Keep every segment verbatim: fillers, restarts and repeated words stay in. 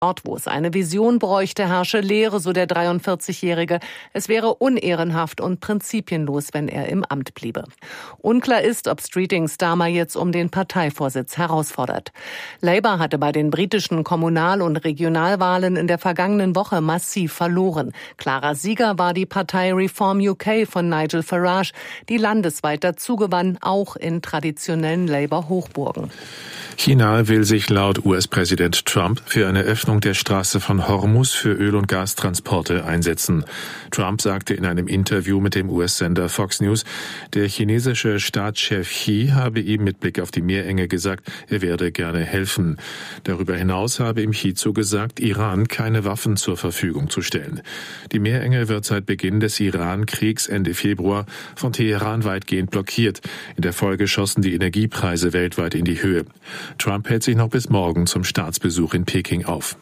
Dort, wo es eine Vision bräuchte, herrsche Leere, so der dreiundvierzigjährige. Es wäre unehrenhaft und prinzipienlos, wenn er im Amt bliebe. Unklar ist, ob Streeting Starmer jetzt um den Parteivorsitz herausfordert. Labour hatte bei den britischen Kommunal- und Regionalwahlen in der vergangenen Woche massiv verloren. Klarer Sieger war die Partei Reform U K von Nigel Farage, die landesweit dazugewann, auch in traditionellen Labour-Hochburgen. China will sich laut U S-Präsident Trump für eine Öffnung der Straße von Hormuz für Öl- und Gastransporte einsetzen. Trump sagte in einem Interview mit dem U S-Sender Fox News, der chinesische Staatschef Xi habe ihm mit Blick auf die Meerenge gesagt, er werde gerne helfen. Darüber hinaus habe ihm Xi zugesagt, Iran keine Waffen zur Verfügung zu stellen. Die Meerenge wird seit Beginn des Iran-Kriegs Ende Februar von Teheran weitgehend blockiert. In der Folge schossen die Energiepreise weltweit in die Höhe. Trump hält sich noch bis morgen zum Staatsbesuch in Peking auf.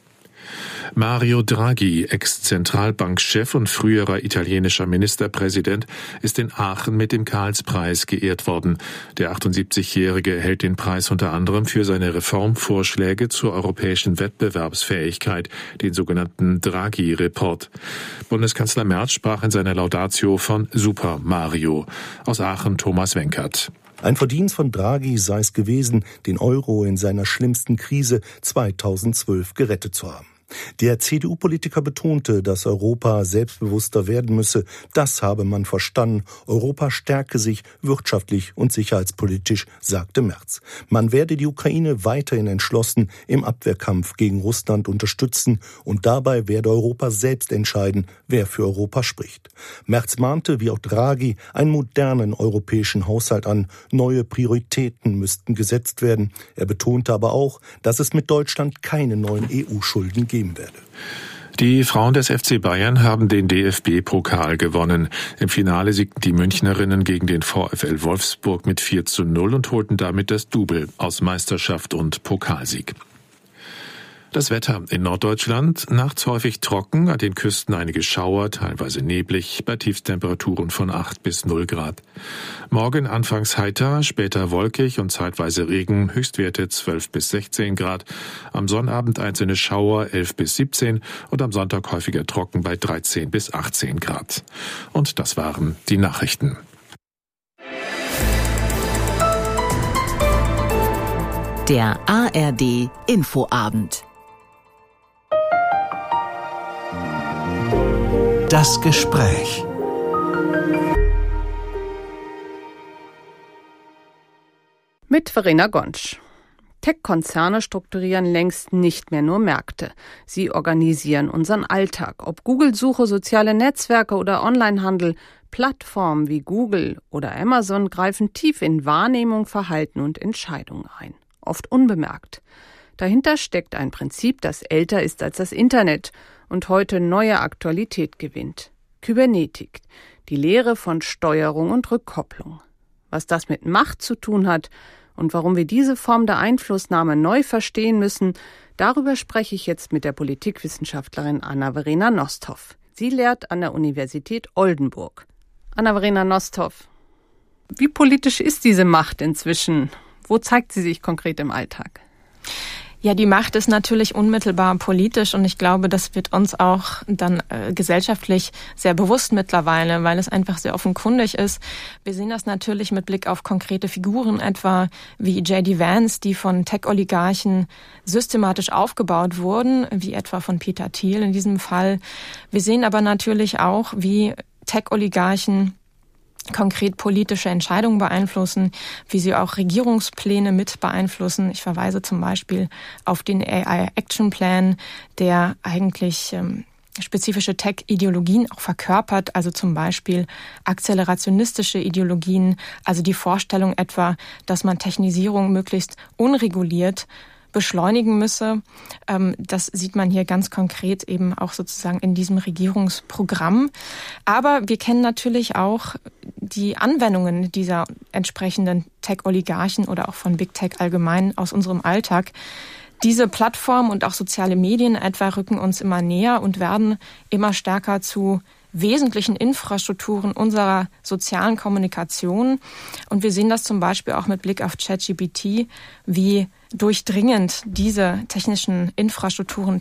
Mario Draghi, Ex-Zentralbankchef und früherer italienischer Ministerpräsident, ist in Aachen mit dem Karlspreis geehrt worden. Der achtundsiebzigjährige erhält den Preis unter anderem für seine Reformvorschläge zur europäischen Wettbewerbsfähigkeit, den sogenannten Draghi-Report. Bundeskanzler Merz sprach in seiner Laudatio von Super Mario. Aus Aachen Thomas Wenkert. Ein Verdienst von Draghi sei es gewesen, den Euro in seiner schlimmsten Krise zweitausendzwölf gerettet zu haben. Der C D U-Politiker betonte, dass Europa selbstbewusster werden müsse. Das habe man verstanden. Europa stärke sich wirtschaftlich und sicherheitspolitisch, sagte Merz. Man werde die Ukraine weiterhin entschlossen im Abwehrkampf gegen Russland unterstützen und dabei werde Europa selbst entscheiden, wer für Europa spricht. Merz mahnte, wie auch Draghi, einen modernen europäischen Haushalt an. Neue Prioritäten müssten gesetzt werden. Er betonte aber auch, dass es mit Deutschland keine neuen E U-Schulden geben werde. Die Frauen des F C Bayern haben den D F B-Pokal gewonnen. Im Finale siegten die Münchnerinnen gegen den VfL Wolfsburg mit vier zu null und holten damit das Double aus Meisterschaft und Pokalsieg. Das Wetter in Norddeutschland, nachts häufig trocken, an den Küsten einige Schauer, teilweise neblig, bei Tiefstemperaturen von acht bis null Grad. Morgen anfangs heiter, später wolkig und zeitweise Regen, Höchstwerte zwölf bis sechzehn Grad. Am Sonnabend einzelne Schauer, elf bis siebzehn und am Sonntag häufiger trocken bei dreizehn bis achtzehn Grad. Und das waren die Nachrichten. Der A R D Infoabend. Das Gespräch. Mit Verena Gonsch. Tech-Konzerne strukturieren längst nicht mehr nur Märkte. Sie organisieren unseren Alltag. Ob Google-Suche, soziale Netzwerke oder Onlinehandel, Plattformen wie Google oder Amazon greifen tief in Wahrnehmung, Verhalten und Entscheidungen ein. Oft unbemerkt. Dahinter steckt ein Prinzip, das älter ist als das Internet und heute neue Aktualität gewinnt. Kybernetik, die Lehre von Steuerung und Rückkopplung. Was das mit Macht zu tun hat und warum wir diese Form der Einflussnahme neu verstehen müssen, darüber spreche ich jetzt mit der Politikwissenschaftlerin Anna-Verena Nosthoff. Sie lehrt an der Universität Oldenburg. Anna-Verena Nosthoff, wie politisch ist diese Macht inzwischen? Wo zeigt sie sich konkret im Alltag? Ja, die Macht ist natürlich unmittelbar politisch und ich glaube, das wird uns auch dann äh, gesellschaftlich sehr bewusst mittlerweile, weil es einfach sehr offenkundig ist. Wir sehen das natürlich mit Blick auf konkrete Figuren, etwa wie J D Vance, die von Tech-Oligarchen systematisch aufgebaut wurden, wie etwa von Peter Thiel in diesem Fall. Wir sehen aber natürlich auch, wie Tech-Oligarchen konkret politische Entscheidungen beeinflussen, wie sie auch Regierungspläne mit beeinflussen. Ich verweise zum Beispiel auf den A I Action Plan, der eigentlich ähm, spezifische Tech-Ideologien auch verkörpert, also zum Beispiel akzelerationistische Ideologien, also die Vorstellung etwa, dass man Technisierung möglichst unreguliert beschleunigen müsse. Das sieht man hier ganz konkret eben auch sozusagen in diesem Regierungsprogramm. Aber wir kennen natürlich auch die Anwendungen dieser entsprechenden Tech-Oligarchen oder auch von Big Tech allgemein aus unserem Alltag. Diese Plattformen und auch soziale Medien etwa rücken uns immer näher und werden immer stärker zu wesentlichen Infrastrukturen unserer sozialen Kommunikation. Und wir sehen das zum Beispiel auch mit Blick auf ChatGPT, wie durchdringend diese technischen Infrastrukturen